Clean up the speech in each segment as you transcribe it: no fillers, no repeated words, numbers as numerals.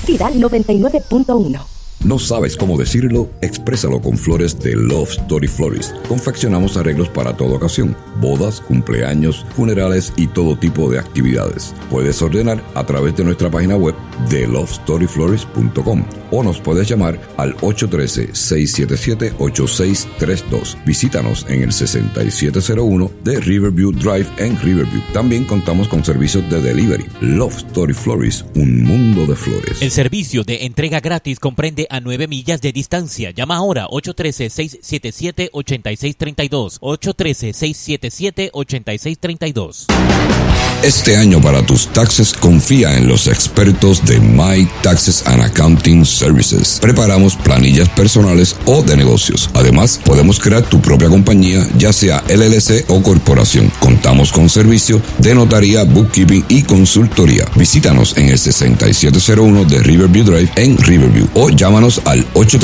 Vidal 99.1. ¿No sabes cómo decirlo? Exprésalo con flores de Love Story Florist. Confeccionamos arreglos para toda ocasión: bodas, cumpleaños, funerales y todo tipo de actividades. Puedes ordenar a través de nuestra página web de lovestoryflorist.com o nos puedes llamar al 813-677-8632. Visítanos en el 6701 de Riverview Drive en Riverview. También contamos con servicios de delivery. Love Story Florist, un mundo de flores. El servicio de entrega gratis comprende a 9 millas de distancia. Llama ahora 813-677-8632. 813-677-8632. Este año para tus taxes confía en los expertos de My Taxes and Accounting Services. Preparamos planillas personales o de negocios. Además, podemos crear tu propia compañía, ya sea LLC o corporación. Contamos con servicio de notaría, bookkeeping y consultoría. Visítanos en el 6701 de Riverview Drive en Riverview o llámanos al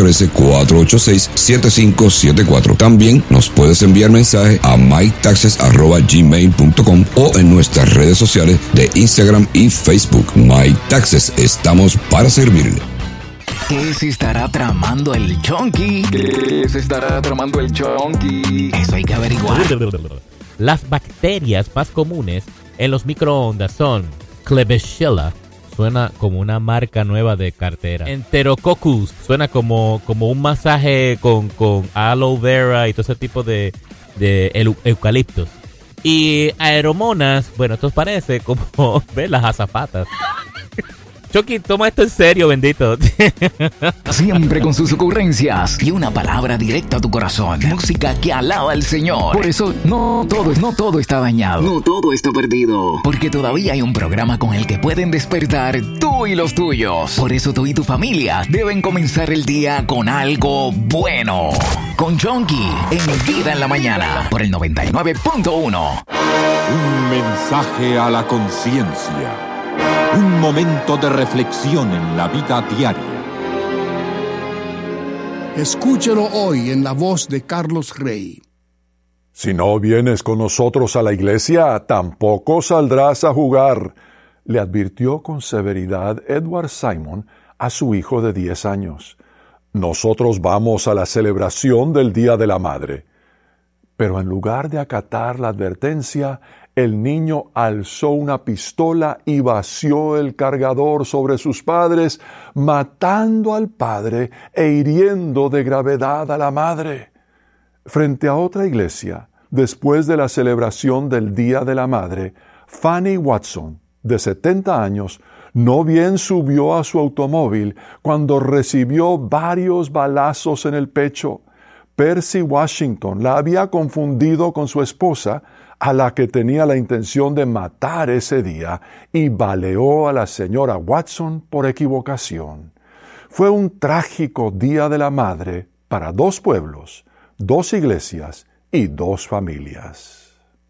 813-486-7574. También nos puedes enviar mensaje a mytaxes@gmail.com o en nuestras redes sociales de Instagram y Facebook. My Taxes, estamos para servirle. ¿Qué se estará tramando el Chonky? ¿Qué se estará tramando el Chonky? Eso hay que averiguar. Las bacterias más comunes en los microondas son Klebsiella, suena como una marca nueva de cartera. Enterococcus, suena como un masaje con aloe vera y todo ese tipo de eucaliptos. Y Aeromonas, bueno, esto parece como, ¿ves? Las azafatas. Chucky, toma esto en serio, bendito. Siempre con sus ocurrencias y una palabra directa a tu corazón. Música que alaba al Señor. Por eso, no todo está dañado. No todo está perdido. Porque todavía hay un programa con el que pueden despertar tú y los tuyos. Por eso tú y tu familia deben comenzar el día con algo bueno. Con Chonky, en Vida en la Mañana, por el 99.1. Un mensaje a la conciencia. Un momento de reflexión en la vida diaria. Escúchelo hoy en la voz de Carlos Rey. Si no vienes con nosotros a la iglesia, tampoco saldrás a jugar, le advirtió con severidad Edward Simon a su hijo de 10 años. Nosotros vamos a la celebración del Día de la Madre. Pero en lugar de acatar la advertencia, el niño alzó una pistola y vació el cargador sobre sus padres, matando al padre e hiriendo de gravedad a la madre. Frente a otra iglesia, después de la celebración del Día de la Madre, Fanny Watson, de 70 años, no bien subió a su automóvil cuando recibió varios balazos en el pecho. Percy Washington la había confundido con su esposa, a la que tenía la intención de matar ese día, y baleó a la señora Watson por equivocación. Fue un trágico Día de la Madre para 2 pueblos, 2 iglesias y 2 familias.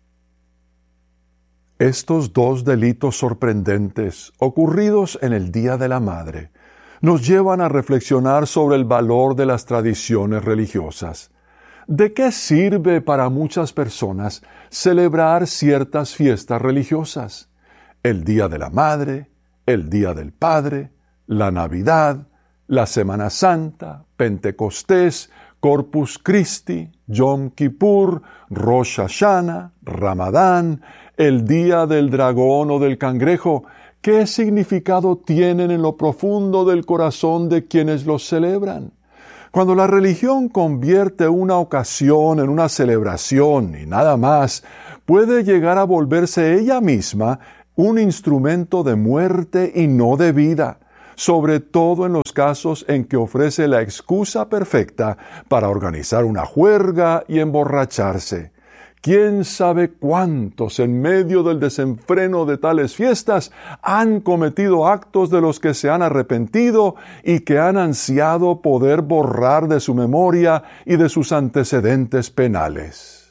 Estos 2 delitos sorprendentes, ocurridos en el Día de la Madre, nos llevan a reflexionar sobre el valor de las tradiciones religiosas. ¿De qué sirve para muchas personas celebrar ciertas fiestas religiosas? El Día de la Madre, el Día del Padre, la Navidad, la Semana Santa, Pentecostés, Corpus Christi, Yom Kippur, Rosh Hashanah, Ramadán, el Día del Dragón o del Cangrejo. ¿Qué significado tienen en lo profundo del corazón de quienes los celebran? Cuando la religión convierte una ocasión en una celebración y nada más, puede llegar a volverse ella misma un instrumento de muerte y no de vida, sobre todo en los casos en que ofrece la excusa perfecta para organizar una juerga y emborracharse. ¿Quién sabe cuántos en medio del desenfreno de tales fiestas han cometido actos de los que se han arrepentido y que han ansiado poder borrar de su memoria y de sus antecedentes penales?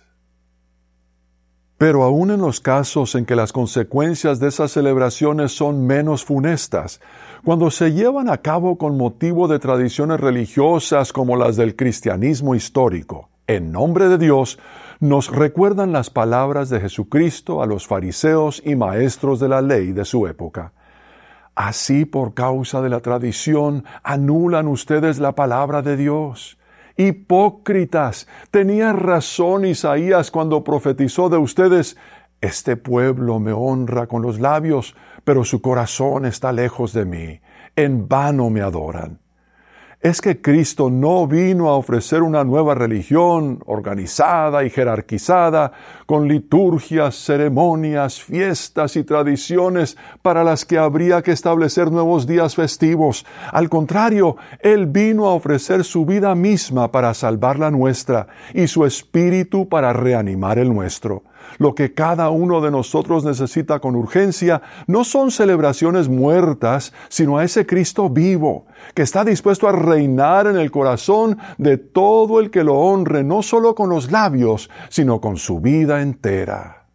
Pero aún en los casos en que las consecuencias de esas celebraciones son menos funestas, cuando se llevan a cabo con motivo de tradiciones religiosas como las del cristianismo histórico, en nombre de Dios, nos recuerdan las palabras de Jesucristo a los fariseos y maestros de la ley de su época. Así, por causa de la tradición, anulan ustedes la palabra de Dios. Hipócritas, tenía razón Isaías cuando profetizó de ustedes: este pueblo me honra con los labios, pero su corazón está lejos de mí. En vano me adoran. Es que Cristo no vino a ofrecer una nueva religión organizada y jerarquizada, con liturgias, ceremonias, fiestas y tradiciones para las que habría que establecer nuevos días festivos. Al contrario, Él vino a ofrecer su vida misma para salvar la nuestra y su espíritu para reanimar el nuestro. Lo que cada uno de nosotros necesita con urgencia no son celebraciones muertas, sino a ese Cristo vivo, que está dispuesto a reinar en el corazón de todo el que lo honre, no solo con los labios, sino con su vida entera.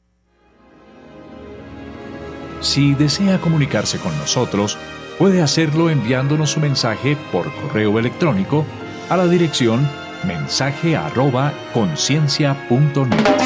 Si desea comunicarse con nosotros, puede hacerlo enviándonos su mensaje por correo electrónico a la dirección mensaje@conciencia.net.